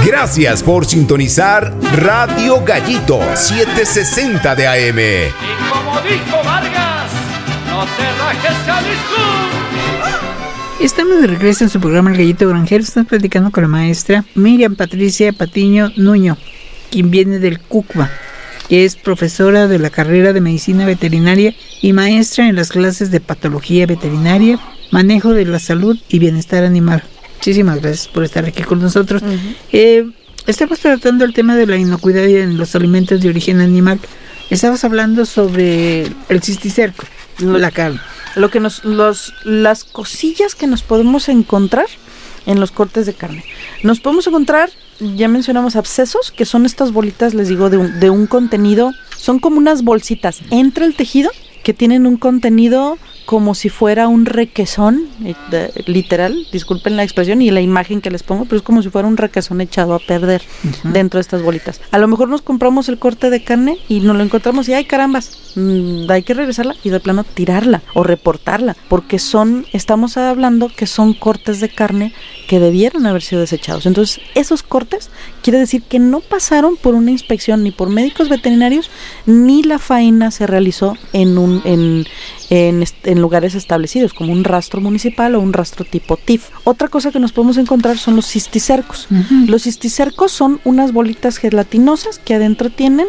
Gracias por sintonizar Radio Gallito 760 de AM. Y como dijo Vargas, no te rajes, Jalisco. Estamos de regreso en su programa El Gallito Granjero. Estamos platicando con la maestra Miriam Patricia Patiño Nuño, quien viene del CUCBA, que es profesora de la carrera de Medicina Veterinaria y maestra en las clases de Patología Veterinaria, Manejo de la Salud y Bienestar Animal. Muchísimas gracias por estar aquí con nosotros. Estamos tratando el tema de la inocuidad en los alimentos de origen animal. Estamos hablando sobre el cisticerco, la carne. Lo que las cosillas que nos podemos encontrar en los cortes de carne. Nos podemos encontrar, ya mencionamos abscesos, que son estas bolitas, les digo, de un contenido, son como unas bolsitas entre el tejido que tienen un contenido como si fuera un requesón, literal, disculpen la expresión y la imagen que les pongo, pero es como si fuera un requesón echado a perder dentro de estas bolitas. A lo mejor nos compramos el corte de carne y nos lo encontramos y ¡ay, carambas! Hay que regresarla y de plano tirarla o reportarla, porque estamos hablando que son cortes de carne que debieron haber sido desechados. Entonces, esos cortes quiere decir que no pasaron por una inspección ni por médicos veterinarios, ni la faena se realizó en lugares establecidos, como un rastro municipal o un rastro tipo TIF. Otra cosa que nos podemos encontrar son los cisticercos. Los cisticercos son unas bolitas gelatinosas que adentro tienen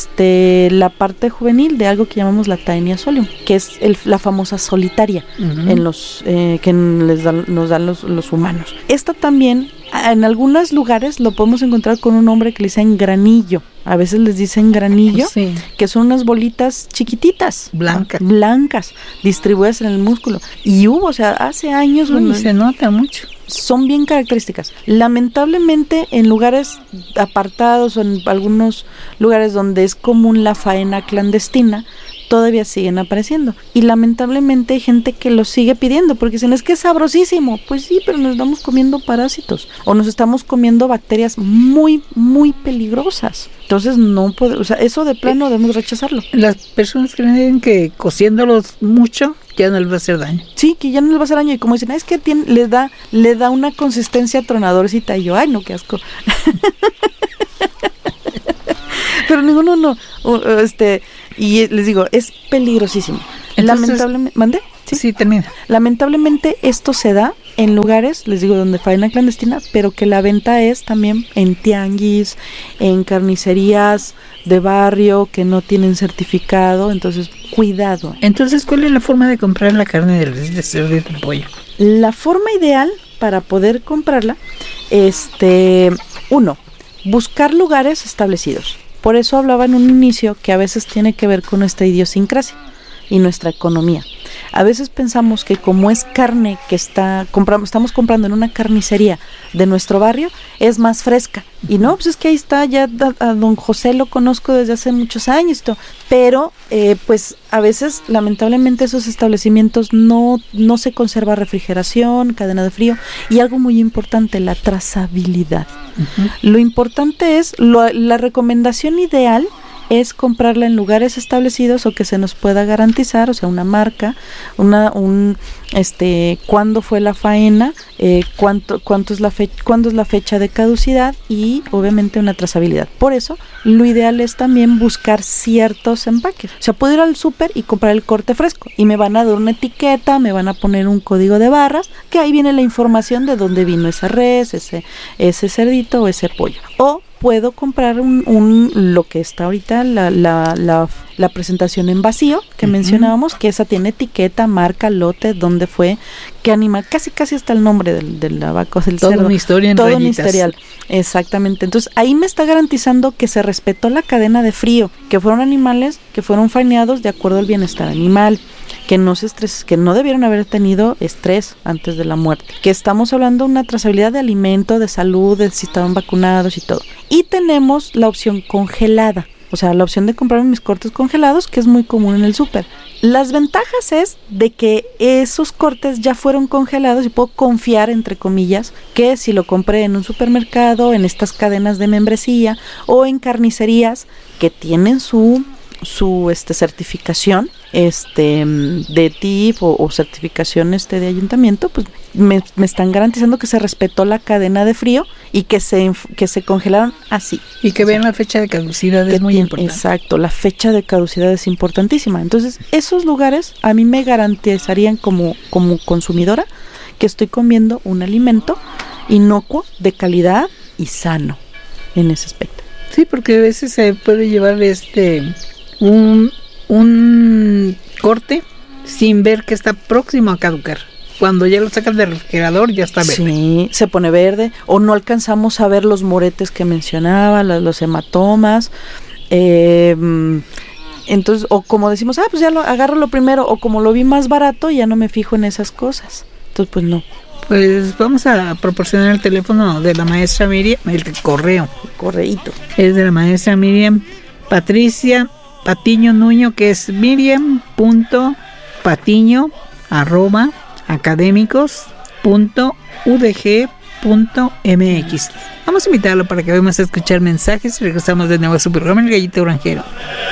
la parte juvenil de algo que llamamos la Taenia solium, que es la famosa solitaria en los que nos dan los humanos. Esta también, en algunos lugares lo podemos encontrar con un nombre que le dicen granillo. A veces les dicen granillo, sí, que son unas bolitas chiquititas, blancas, distribuidas en el músculo. Y hace años... se nota mucho. Son bien características. Lamentablemente, en lugares apartados o en algunos lugares donde es común la faena clandestina, todavía siguen apareciendo. Y lamentablemente hay gente que lo sigue pidiendo porque dicen, es que es sabrosísimo. Pues sí, pero nos estamos comiendo parásitos o nos estamos comiendo bacterias muy, muy peligrosas. Entonces no puede, eso de plano debemos rechazarlo. Las personas creen que cociéndolos mucho ya no les va a hacer daño. Sí, que ya no les va a hacer daño. Y como dicen, es que le da una consistencia tronadorcita. Y yo, ay, no, qué asco. Pero ninguno no. Y les digo, es peligrosísimo. Entonces, lamentablemente, ¿mande? Sí, termina. Lamentablemente esto se da en lugares, les digo, donde faena clandestina, pero que la venta es también en tianguis, en carnicerías de barrio que no tienen certificado, entonces cuidado. Entonces, ¿cuál es la forma de comprar la carne de cerdo y de pollo? La forma ideal para poder comprarla, buscar lugares establecidos. Por eso hablaba en un inicio que a veces tiene que ver con nuestra idiosincrasia y nuestra economía. A veces pensamos que como es carne que estamos comprando en una carnicería de nuestro barrio, es más fresca. Y no, pues es que ahí está, ya a don José lo conozco desde hace muchos años, pero pues a veces lamentablemente esos establecimientos no se conserva refrigeración, cadena de frío y algo muy importante, la trazabilidad. Lo importante es, la recomendación ideal es comprarla en lugares establecidos o que se nos pueda garantizar, o sea, una marca, cuándo fue la faena, cuándo es la fecha de caducidad y obviamente una trazabilidad. Por eso, lo ideal es también buscar ciertos empaques. O sea, puedo ir al súper y comprar el corte fresco y me van a dar una etiqueta, me van a poner un código de barras, que ahí viene la información de dónde vino esa res, ese cerdito o ese pollo. O puedo comprar lo que está ahorita, la presentación en vacío que mencionábamos, que esa tiene etiqueta, marca, lote, dónde fue, qué animal, casi hasta el nombre del la vaca, del cerdo. Toda una historia en todo rayitas. Un historial. Exactamente. Entonces, ahí me está garantizando que se respetó la cadena de frío, que fueron animales que fueron faenados de acuerdo al bienestar animal, que no debieron haber tenido estrés antes de la muerte, que estamos hablando de una trazabilidad de alimento, de salud, de si estaban vacunados y todo. Y tenemos la opción congelada, o sea, la opción de comprar mis cortes congelados, que es muy común en el súper. Las ventajas es de que esos cortes ya fueron congelados y puedo confiar, entre comillas, que si lo compré en un supermercado, en estas cadenas de membresía o en carnicerías que tienen su certificación de TIF o certificación de ayuntamiento, pues me están garantizando que se respetó la cadena de frío y que se congelaron así. Y que vean la fecha de caducidad, es muy importante. Exacto, la fecha de caducidad es importantísima. Entonces, esos lugares a mí me garantizarían como consumidora que estoy comiendo un alimento inocuo, de calidad y sano en ese aspecto. Sí, porque a veces se puede llevar un corte sin ver que está próximo a caducar. Cuando ya lo sacan del refrigerador ya está verde. Sí, se pone verde, o no alcanzamos a ver los moretes que mencionaba, los hematomas. Entonces, o como decimos, pues ya agarro lo primero, o como lo vi más barato, ya no me fijo en esas cosas. Entonces, pues no. Pues vamos a proporcionar el teléfono de la maestra Miriam, el correo. El correíto. Es de la maestra Miriam Patricia Patiño Nuño, que es miriam.patiño@academicos.udg.mx. Vamos a invitarlo para que vayamos a escuchar mensajes y regresamos de nuevo a su programa El Gallito Granjero.